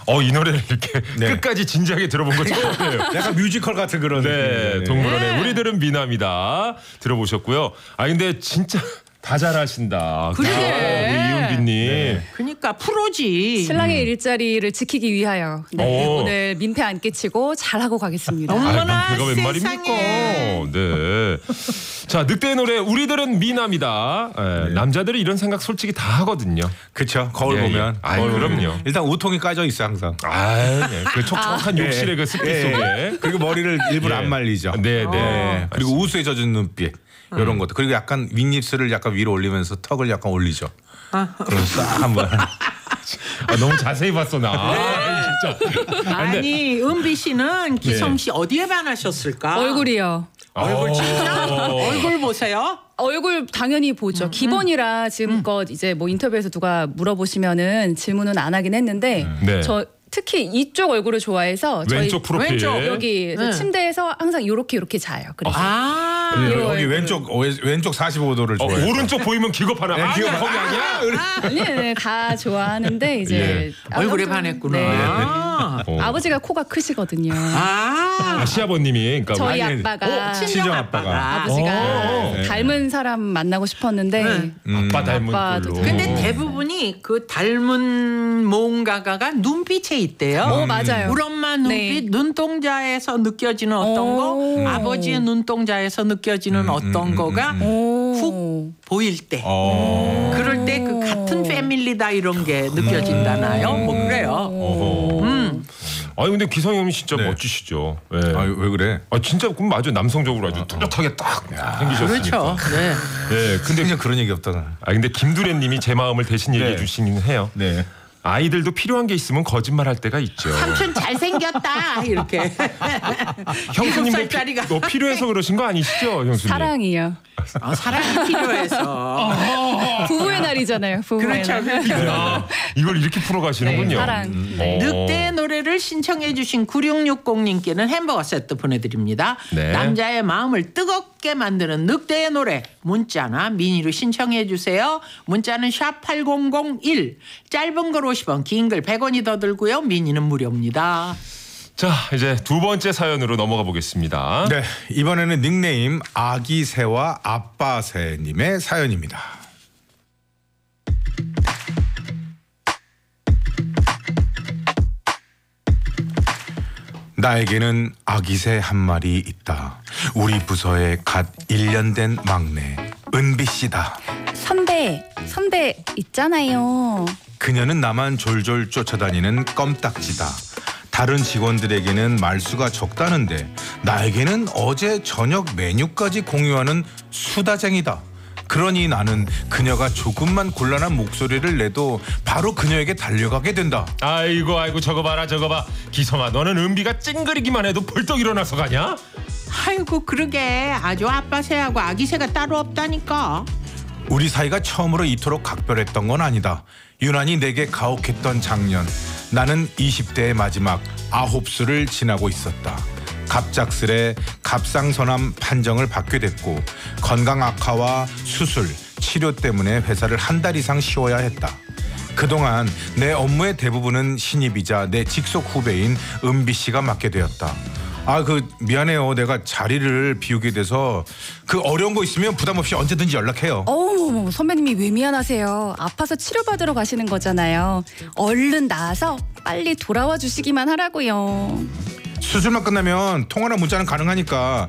이 노래를 이렇게 네. 끝까지 진지하게 들어본 거 처음이에요. 약간 뮤지컬 같은 그런 네, 느낌이네요. 동물원의 우리들은 미남이다 들어보셨고요. 근데 진짜 다 잘하신다. 그러게. 우리 이은비님. 네. 그러니까 프로지. 신랑의 일자리를 지키기 위하여 오늘 민폐 안 끼치고 잘하고 가겠습니다. 어머나, 민폐가 웬 말입니까? 세상에. 네. 자, 늑대의 노래 우리들은 미남이다. 남자들이 이런 생각 솔직히 다 하거든요. 그렇죠. 거울 예, 보면. 예. 아이, 거울 그럼요. 보면. 일단 우통이 까져 있어 항상. 네. 그 촉촉한 욕실의 그 습기 속에. 그리고 머리를 일부러 예. 안 말리죠. 네, 네. 네. 그리고 우수에 젖은 눈빛 이런 것도. 그리고 약간 윗입술을 약간 위로 올리면서 턱을 약간 올리죠. 그럼 싹 한번. 너무 자세히 봤어 나. 진짜. 아니 은비 씨는 기성 씨 어디에 반하셨을까? 얼굴이요. 얼굴 진짜? 얼굴 보세요. 얼굴 당연히 보죠. 기본이라 지금껏 이제 뭐 인터뷰에서 누가 물어보시면은 질문은 안 하긴 했는데 네. 저 특히 이쪽 얼굴을 좋아해서 저희 왼쪽 프로필. 왼쪽. 여기 네. 침대에서 항상 이렇게 자요. 그래서 여기 왼쪽 45도를 좋아해요. 오른쪽 보이면 기겁하나. 네, 기겁. 거기 아니야? 아니, 다 좋아하는데 이제 얼굴에 아무튼, 반했구나. 네. 아버지가 코가 크시거든요. 시아버님이 그러니까 저희 아니, 아빠가 친정 아빠가. 아버지가 네. 닮은 사람 만나고 싶었는데 아빠 닮은 아빠도 꼴로. 근데 대부분이 그 닮은 뭔가가 눈빛에 있대요. 맞아요. 우리 엄마 눈빛, 네. 눈동자에서 느껴지는 어떤 거, 아버지의 눈동자에서 느껴지는 어떤 거가 훅 보일 때. 그럴 때 그 같은 패밀리다 이런 게 느껴진다나요? 뭐 그래요. 아니 근데 기성형이 진짜 네. 멋지시죠. 네. 왜 그래? 진짜 그럼 아주 남성적으로 아주 뚜렷하게 딱 생기셨으니까. 그렇죠. 네. 네, 근데 그냥 그런 얘기 없다. 근데 김두래님이 제 마음을 대신 얘기해 주시긴 해요. 네. 아이들도 필요한 게 있으면 거짓말할 때가 있죠. 삼촌 잘생겼다 이렇게. 형수님 7살짜리가. 뭐 필요해서 그러신 거 아니시죠, 형수님? 사랑이요. 사랑이 필요해서. 부부의 날이잖아요. 부부의 그렇죠. 날. 그렇죠. 이걸 이렇게 풀어가시는군요. 네, 사랑. 늑대의 노래를 신청해 주신 9660님께는 햄버거 세트 보내드립니다. 네. 남자의 마음을 뜨겁게 만드는 늑대의 노래 문자나 미니로 신청해 주세요. 문자는 샵 8001 짧은 글 50원 긴 글 100원이 더 들고요. 미니는 무료입니다. 자, 이제 두 번째 사연으로 넘어가 보겠습니다. 네, 이번에는 닉네임 아기새와 아빠새님의 사연입니다. 나에게는 아기새 한 마리 있다. 우리 부서에 갓 1년 된 막내 은비 씨다. 선배 있잖아요. 그녀는 나만 졸졸 쫓아다니는 껌딱지다. 다른 직원들에게는 말수가 적다는데 나에게는 어제 저녁 메뉴까지 공유하는 수다쟁이다. 그러니 나는 그녀가 조금만 곤란한 목소리를 내도 바로 그녀에게 달려가게 된다. 아이고 저거 봐라 저거 봐. 기성아 너는 은비가 찡그리기만 해도 벌떡 일어나서 가냐? 아이고 그러게 아주 아빠 새하고 아기 새가 따로 없다니까. 우리 사이가 처음으로 이토록 각별했던 건 아니다. 유난히 내게 가혹했던 작년. 나는 20대의 마지막 9수를 지나고 있었다. 갑작스레 갑상선암 판정을 받게 됐고 건강 악화와 수술, 치료 때문에 회사를 한 달 이상 쉬어야 했다. 그동안 내 업무의 대부분은 신입이자 내 직속 후배인 은비 씨가 맡게 되었다. 미안해요. 내가 자리를 비우게 돼서 그 어려운 거 있으면 부담 없이 언제든지 연락해요. 어머 선배님이 왜 미안하세요. 아파서 치료받으러 가시는 거잖아요. 얼른 나아서 빨리 돌아와 주시기만 하라고요. 수술만 끝나면 통화나 문자는 가능하니까